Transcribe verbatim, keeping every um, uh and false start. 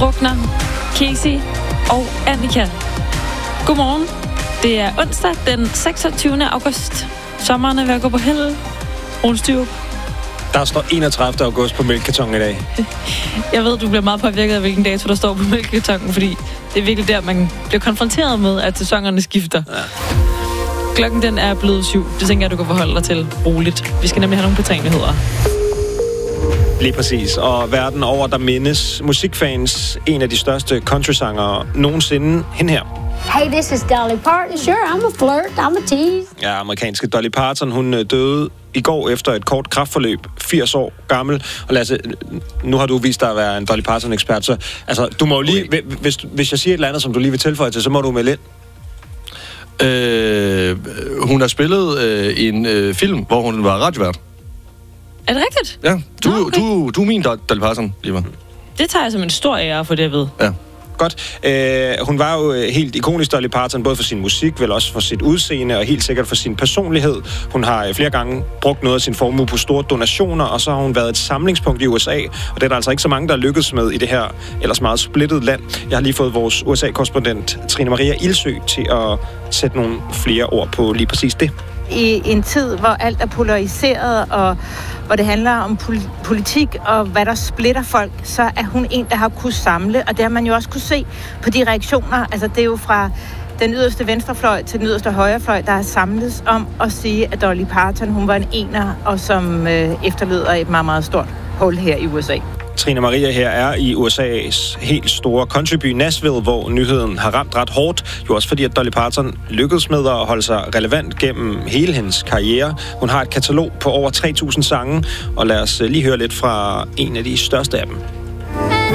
Drukner, Casey og Annika. Godmorgen. Det er onsdag den seksogtyvende august. Sommeren er ved at gå på held. Rune. Der står enogtredivte august på mælkekartonen i dag. Jeg ved, du bliver meget påvirket af, hvilken dato der står på mælkekartonen, fordi det er virkelig der, man bliver konfronteret med, at sæsonerne skifter. Ja. Klokken den er blevet syv. Det tænker jeg, du kan forholde dig til roligt. Vi skal nemlig have nogle betalingheder. Lige præcis. Og verden over, der mindes musikfans en af de største countrysangere nogensinde, hende her. Hey, this is Dolly Parton. Sure, I'm a flirt. I'm a tease. Ja, amerikanske Dolly Parton, hun døde i går efter et kort kræftforløb, firs år gammel. Og Lasse, nu har du vist dig at være en Dolly Parton-ekspert, så altså, du må jo lige, okay. hvis, hvis jeg siger et eller andet, som du lige vil tilføje til, så må du melde ind. Øh, hun har spillet øh, en øh, film, hvor hun var radiovært. Er det rigtigt? Ja, du, Nå, okay. du, du er min Dolly Parton, lige. Det tager jeg som en stor ære for det, jeg ved. Ja. Godt. Øh, hun var jo helt ikonisk, Dolly Parton, både for sin musik, vel også for sit udseende, og helt sikkert for sin personlighed. Hun har flere gange brugt noget af sin formue på store donationer, og så har hun været et samlingspunkt i U S A, og det er der altså ikke så mange, der lykkes med i det her ellers meget splittet land. Jeg har lige fået vores U S A-korrespondent Trine Maria Ildsø til at sætte nogle flere ord på lige præcis det. I en tid, hvor alt er polariseret, og hvor det handler om pol- politik og hvad der splitter folk, så er hun en, der har kunnet samle, og det har man jo også kunne se på de reaktioner. Altså det er jo fra den yderste venstrefløj til den yderste højrefløj, der har samlet om at sige, at Dolly Parton, hun var en ener, og som øh, efterleder et meget, meget stort hul her i U S A. Trine Maria her er i U S A's helt store countryby Nashville, hvor nyheden har ramt ret hårdt. Jo også fordi, at Dolly Parton lykkedes med at holde sig relevant gennem hele hendes karriere. Hun har et katalog på over tre tusind sange, og lad os lige høre lidt fra en af de største af dem.